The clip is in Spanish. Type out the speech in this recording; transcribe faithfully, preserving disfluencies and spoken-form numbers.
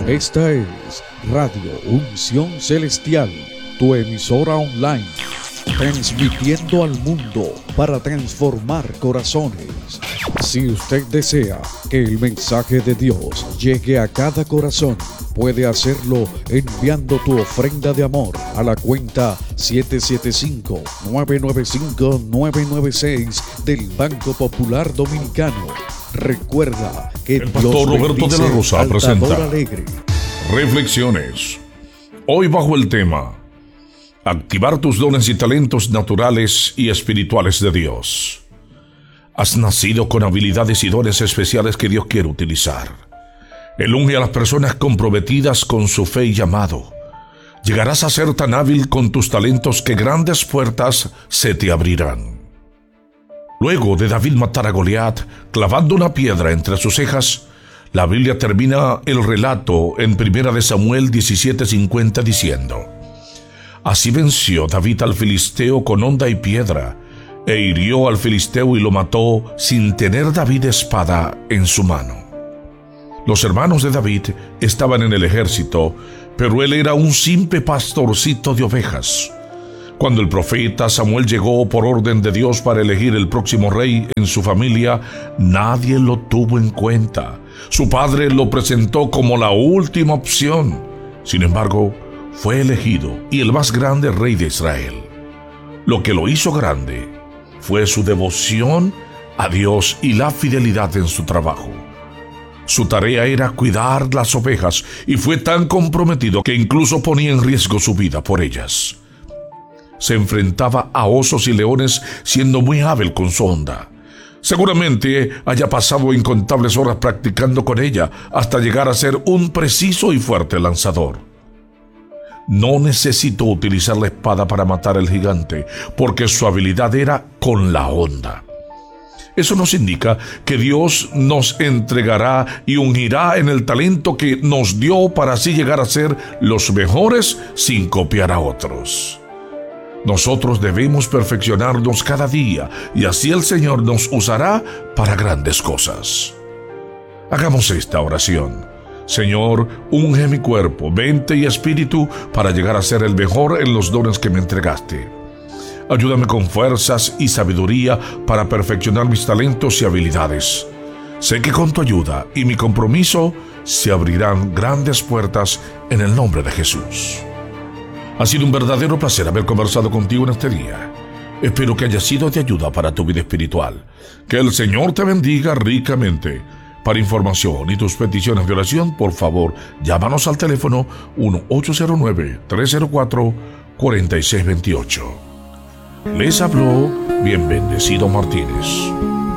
Esta es Radio Unción Celestial, tu emisora online, transmitiendo al mundo para transformar corazones. Si usted desea que el mensaje de Dios llegue a cada corazón, puede hacerlo enviando tu ofrenda de amor a la cuenta siete siete cinco, nueve nueve cinco, nueve nueve seis del Banco Popular Dominicano. Recuerda que el pastor Roberto de la Rosa presenta Alegre. Reflexiones. Hoy bajo el tema: activar tus dones y talentos naturales y espirituales de Dios. Has nacido con habilidades y dones especiales que Dios quiere utilizar. Él unge a las personas comprometidas con su fe y llamado. Llegarás a ser tan hábil con tus talentos que grandes puertas se te abrirán. Luego de David matar a Goliat clavando una piedra entre sus cejas, la Biblia termina el relato en primera de Samuel diecisiete cincuenta diciendo: así venció David al filisteo con honda y piedra, e hirió al filisteo y lo mató sin tener David espada en su mano. Los hermanos de David estaban en el ejército, pero él era un simple pastorcito de ovejas. Cuando el profeta Samuel llegó por orden de Dios para elegir el próximo rey en su familia, nadie lo tuvo en cuenta. Su padre lo presentó como la última opción. Sin embargo, fue elegido y el más grande rey de Israel. Lo que lo hizo grande fue su devoción a Dios y la fidelidad en su trabajo. Su tarea era cuidar las ovejas y fue tan comprometido que incluso ponía en riesgo su vida por ellas. Se enfrentaba a osos y leones siendo muy hábil con su honda. Seguramente haya pasado incontables horas practicando con ella hasta llegar a ser un preciso y fuerte lanzador. No necesitó utilizar la espada para matar al gigante, porque su habilidad era con la honda. Eso nos indica que Dios nos entregará y ungirá en el talento que nos dio para así llegar a ser los mejores sin copiar a otros. Nosotros debemos perfeccionarnos cada día y así el Señor nos usará para grandes cosas. Hagamos esta oración. Señor, unge mi cuerpo, mente y espíritu para llegar a ser el mejor en los dones que me entregaste. Ayúdame con fuerzas y sabiduría para perfeccionar mis talentos y habilidades. Sé que con tu ayuda y mi compromiso se abrirán grandes puertas en el nombre de Jesús. Ha sido un verdadero placer haber conversado contigo en este día. Espero que haya sido de ayuda para tu vida espiritual. Que el Señor te bendiga ricamente. Para información y tus peticiones de oración, por favor, llámanos al teléfono uno ocho cero nueve, tres cero cuatro, cuatro seis dos ocho. Les habló Bien Bendecido Martínez.